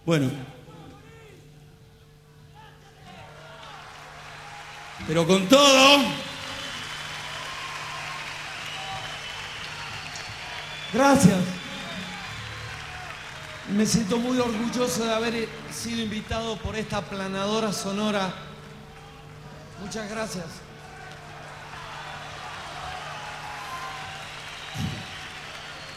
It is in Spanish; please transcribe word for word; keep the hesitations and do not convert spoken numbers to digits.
Bueno. Pero con todo, gracias. Me siento muy orgulloso de haber sido invitado por esta aplanadora sonora. Muchas gracias.